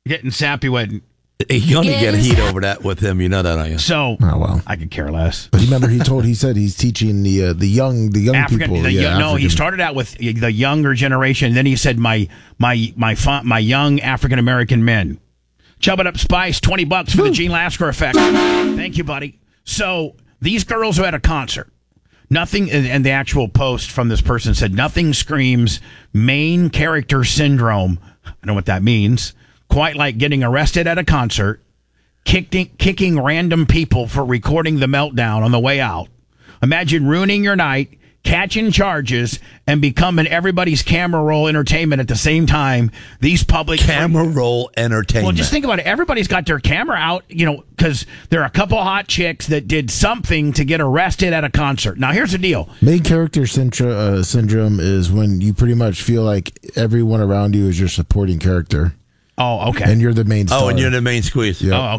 Getting sappy with. You're going to get heat over that with him. You know that, aren't you? So, I could care less. But remember, he said he's teaching the young people. He started out with the younger generation. Then he said, my young African American men. Chub It Up Spice, $20 for the Gene Lasker effect. Thank you, buddy. So these girls are at a concert. Nothing, and the actual post from this person said, nothing screams main character syndrome. I know what that means. Quite like getting arrested at a concert, kicking random people for recording the meltdown on the way out. Imagine ruining your night, catching charges, and becoming everybody's camera roll entertainment at the same time. These public camera roll entertainment. Well, just think about it. Everybody's got their camera out, because there are a couple hot chicks that did something to get arrested at a concert. Now, here's the deal. Main character syndrome is when you pretty much feel like everyone around you is your supporting character. Oh, okay. And you're the main star. Oh, and you're the main squeeze. Yep. Oh,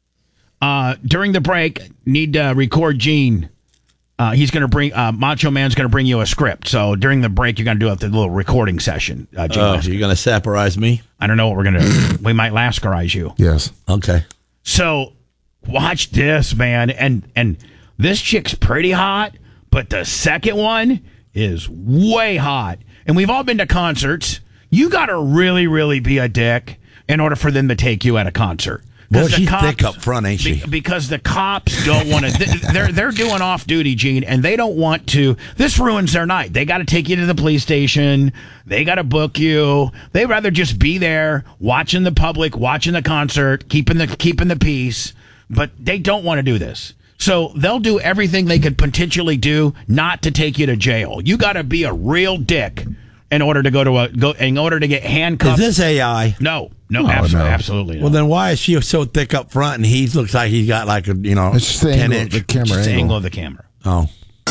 okay. During the break, need to record Gene. He's going to bring Macho Man's going to bring you a script. So during the break, you're going to do a little recording session. Gene you're going to saporize me? I don't know what we're going to do. We might Laskerize you. Yes. Okay. So watch this, man. And this chick's pretty hot, but the second one is way hot. And we've all been to concerts. You got to really, really be a dick in order for them to take you at a concert. Well, she's thick up front, ain't she? Because the cops don't want to. They're doing off duty, Gene, and they don't want to. This ruins their night. They got to take you to the police station. They got to book you. They'd rather just be there watching the public, watching the concert, keeping the peace. But they don't want to do this. So they'll do everything they could potentially do not to take you to jail. You got to be a real dick in order to in order to get handcuffed. Is this AI? No, absolutely not. Well, then why is she so thick up front and he looks like he's got like a it's just the 10 angle, inch the camera It's the angle. angle of the camera. Oh.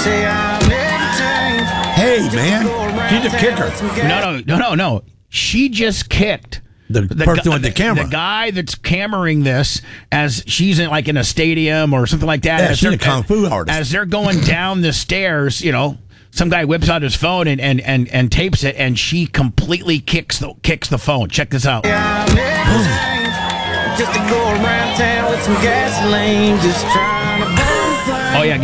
Hey, man, she's a kicker. No. She just kicked the person with the camera. The guy that's cameraing this as she's in a stadium or something like that. Yeah, she's a kung fu artist. As they're going down the stairs, some guy whips out his phone and tapes it, and she completely kicks the phone. Check this out. Just to go around town with some gasoline, just trying to burn. Oh yeah,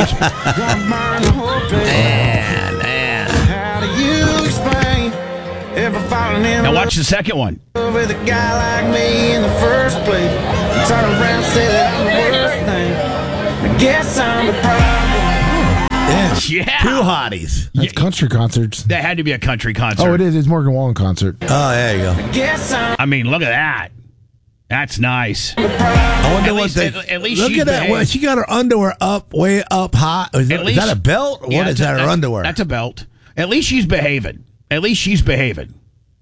man. How do you explain ever falling in now love watch the second one. with a guy like me in the first place? Turn around and say that I'm the worst thing. I guess I'm the problem. Yeah. Two hotties. That's country concerts. That had to be a country concert. Oh, it is. It's Morgan Wallen concert. Oh, there you go. I mean, look at that. That's nice. I wonder At what least- they at least look she's at that. behaved. Well, she got her underwear up, way up high. Is that a belt? Or Yeah, what is that? Her underwear? That's a belt. At least she's behaving. At least she's behaving.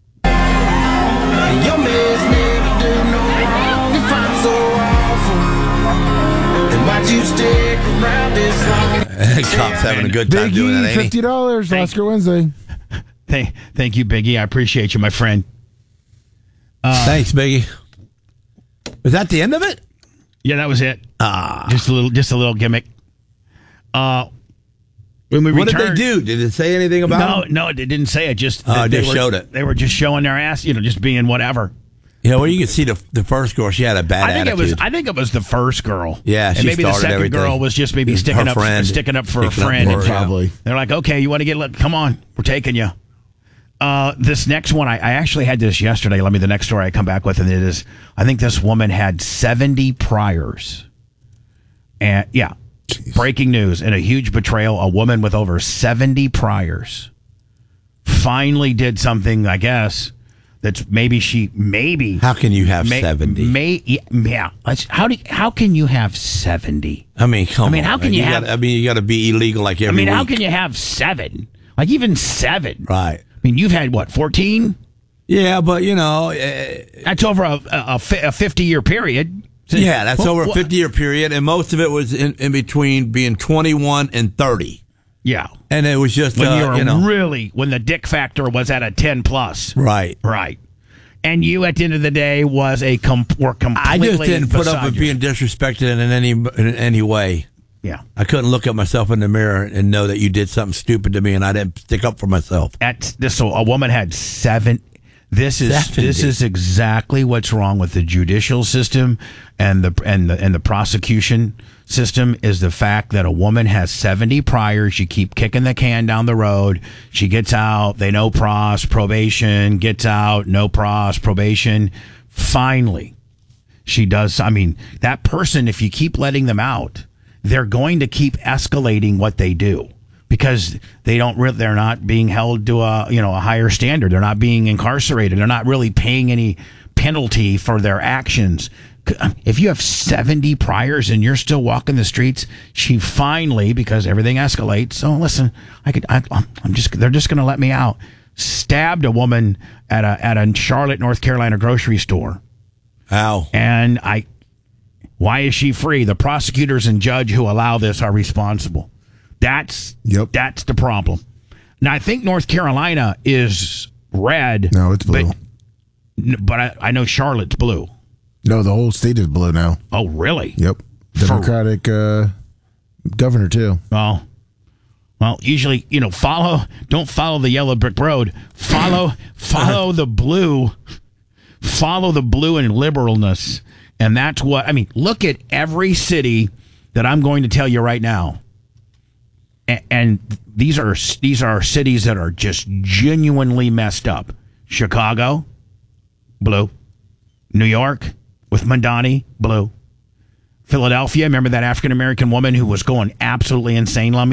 Your mess never do no wrong if I'm so awful. And why'd you stick around this long? Cops having a good time doing that, ain't he? $50, Oscar Wednesday. Thank you, Biggie. I appreciate you, my friend. Thanks, Biggie. Was that the end of it? Yeah, that was it. Just a little gimmick. When we What returned, did they do? Did it say anything about it? No, it didn't say it. Just showed it. They were just showing their ass, just being whatever. Yeah, well, you could see the first girl. She had a bad attitude. I think it was the first girl. Yeah, and she maybe the started second everything. girl was just maybe Her sticking up friend. for a Sticking up friend. for her, probably. They're like, okay, you want to come on, we're taking you. This next one, I actually had this yesterday. Let me the next story I come back with, and it is, I think this woman had 70 priors. And yeah, Jeez. Breaking news, in a huge betrayal, a woman with over 70 priors finally did something, I guess, that's maybe. How can you have 70? Yeah. How can you have 70? I mean, come on. How can you have? you got to be illegal like every week. How can you have 7? Like even 7? Right. I mean, you've had what, 14? Yeah, but That's over a 50-year period. Yeah, that's over a 50-year period, and most of it was in between being 21 and 30. Yeah, and it was just when when the dick factor was at a 10 plus. Right. And you, at the end of the day, were completely. I just didn't put up with you. being disrespected in any way. Yeah, I couldn't look at myself in the mirror and know that you did something stupid to me, and I didn't stick up for myself. So a woman had 70 This is exactly what's wrong with the judicial system and the prosecution system is the fact that a woman has 70 priors. You keep kicking the can down the road. She gets out. They no pros, probation, gets out, no pros, probation. Finally, she does. I mean, that person, if you keep letting them out, they're going to keep escalating what they do because they're not being held to a higher standard. They're not being incarcerated. They're not really paying any penalty for thetheir actions. If you have 70 priors and you're still walking the streets, she finally, because everything escalates. Oh, listen, they're just going to let me out. Stabbed a woman at a Charlotte, North Carolina grocery store. How? And why is she free? The prosecutors and judge who allow this are responsible. That's the problem. Now I think North Carolina is red. No, it's blue. But I know Charlotte's blue. No, the whole state is blue now. Oh, really? Yep. Democratic governor too. Well, usually, don't follow the yellow brick road. Follow the blue. Follow the blue and liberalness. And that's what, I mean, look at every city that I'm going to tell you right now. And these are cities that are just genuinely messed up. Chicago, blue. New York, with Mamdani, blue. Philadelphia, remember that African-American woman who was going absolutely insane